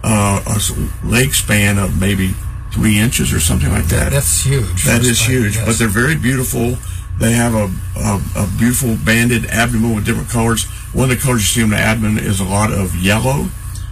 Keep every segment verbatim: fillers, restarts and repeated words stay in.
uh, a leg span of maybe three inches or something like that. That's huge. That is huge, yes. but they're very beautiful. They have a, a, a beautiful banded abdomen with different colors. One of the colors you see on the abdomen is a lot of yellow,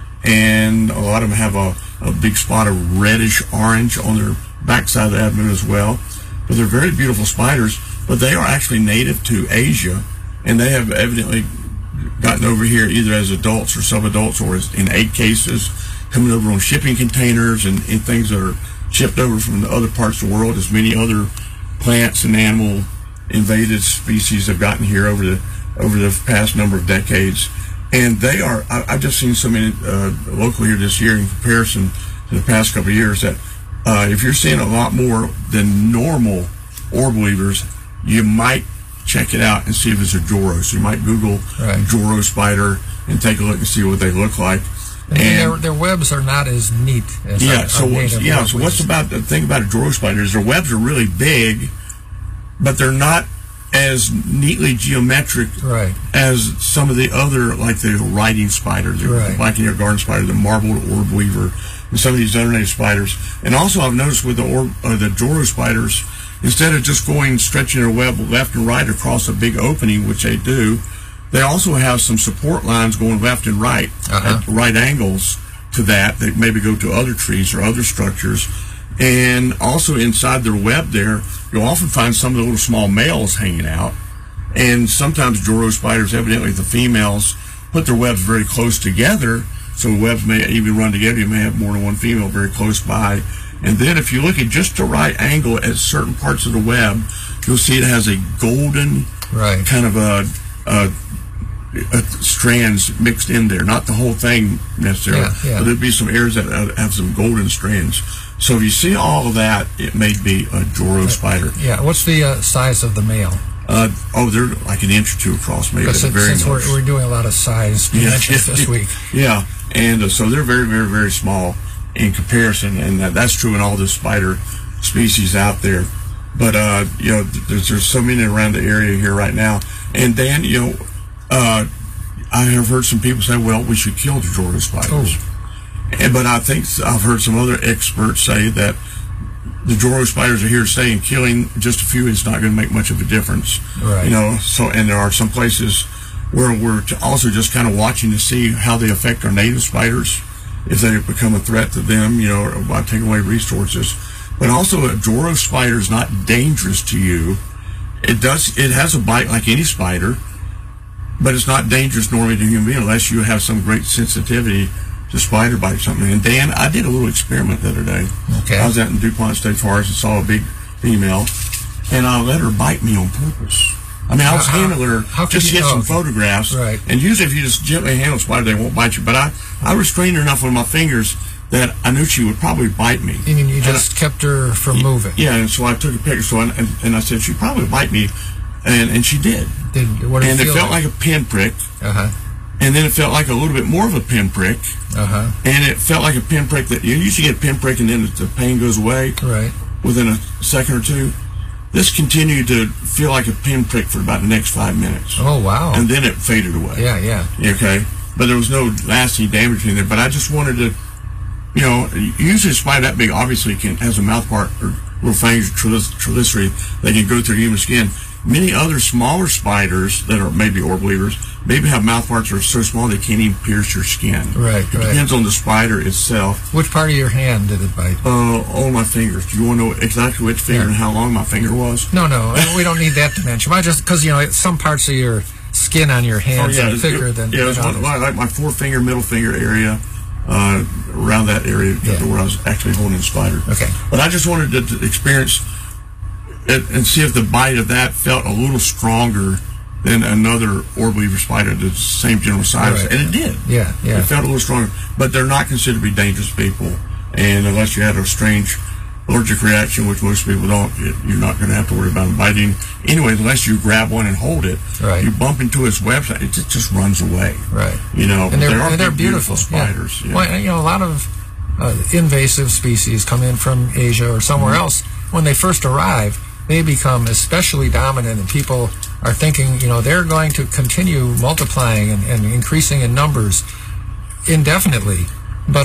and a lot of them have a, a big spot of reddish orange on their backside of the abdomen as well. But they're very beautiful spiders, but they are actually native to Asia, and they have evidently gotten over here either as adults or subadults, or as in egg cases, coming over on shipping containers and, and things that are shipped over from the other parts of the world, as many other plants and animal invaded species have gotten here over the over the past number of decades. And they are, I, I've just seen so many uh, local here this year in comparison to the past couple of years, that uh, if you're seeing a lot more than normal orb weavers, you might check it out and see if it's a Joro. So you might Google right. Joro spider and take a look and see what they look like. And, and their, their webs are not as neat as yeah. our, So our what's, yeah. So what's about the thing about a Joro spider is their webs are really big, but they're not as neatly geometric right. as some of the other, like the writing spider, the right. black-eared garden spider, the marbled orb weaver, and some of these other native spiders. And also, I've noticed with the orb, uh, the Joro spiders, instead of just going stretching their web left and right across a big opening, which they do, they also have some support lines going left and right uh-huh. at right angles to that. They maybe go to other trees or other structures. And also inside their web there, you'll often find some of the little small males hanging out. And sometimes Joro spiders, evidently the females, put their webs very close together, so the webs may even run together. You may have more than one female very close by. And then if you look at just the right angle at certain parts of the web, you'll see it has a golden right. kind of a, a, a strands mixed in there. Not the whole thing necessarily, yeah, yeah. but there'll be some areas that have some golden strands. So if you see all of that, it may be a Joro spider. Yeah. What's the uh, size of the male? Uh, oh, they're like an inch or two across, maybe. Since, very since we're, we're doing a lot of size dimensions yeah. this week. Yeah, and uh, so they're very, very, very small in comparison, and that, that's true in all the spider species out there. But uh, you know, there's, there's so many around the area here right now. And Dan, you know, uh, I have heard some people say, "Well, we should kill the Joro spiders." Oh. And, but I think I've heard some other experts say that the Joro spiders are here to stay, and killing just a few is not going to make much of a difference. Right. You know, so and there are some places where we're also just kind of watching to see how they affect our native spiders, if they become a threat to them, you know, or by taking away resources. But also, a Joro spider is not dangerous to you. It does. It has a bite like any spider, but it's not dangerous normally to a human being unless you have some great sensitivity to spider bite or something. And Dan, I did a little experiment the other day. Okay. I was out in DuPont State Forest and saw a big female, and I let her bite me on purpose. I mean, I was how, handling her how just to get oh, some okay. photographs. Right. And usually if you just gently handle a spider, they won't bite you. But I, I restrained her enough with my fingers that I knew she would probably bite me. You mean you and just I, kept her from moving? Yeah, and so I took a picture, so I, and, and I said, she'd probably bite me. And, and she did. Did what did and it, it feel felt like? like a pinprick. Uh-huh. And then it felt like a little bit more of a pinprick. Uh-huh. And it felt like a pinprick that you usually get a pinprick and then the pain goes away right. within a second or two. This continued to feel like a pinprick for about the next five minutes. Oh, wow. And then it faded away. Yeah, yeah. Okay? But there was no lasting damage in there. But I just wanted to, you know, usually a spider that big obviously can has a mouth part or little fangs, chelicerae, they can go through human skin. Many other smaller spiders that are maybe orb weavers maybe have mouth parts that are so small they can't even pierce your skin. Right, It right. depends on the spider itself. Which part of your hand did it bite? Uh, all my fingers. Do you want to know exactly which finger Yeah. and how long my finger was? No, no, we don't need that dimension. I just because you know some parts of your skin on your hands oh, yeah, are thicker it, than. Yeah, it was than one, like my forefinger, middle finger area, uh, around that area Yeah. where I was actually holding the spider. Okay. But I just wanted to, to experience it and see if the bite of that felt a little stronger than another orb weaver spider that's the same general size. Right. And it did. Yeah, yeah. It felt a little stronger. But they're not considered to be dangerous people. And unless you had a strange allergic reaction, which most people don't, you're not going to have to worry about them biting. Anyway, unless you grab one and hold it, right. you bump into its website, it just, just runs away. Right. You know, and they're, they are and they're beautiful, beautiful spiders. Yeah. Yeah. Well, you know, a lot of uh, invasive species come in from Asia or somewhere Mm-hmm. else. When they first arrive, they become especially dominant, and people are thinking, you know, they're going to continue multiplying and, and increasing in numbers indefinitely.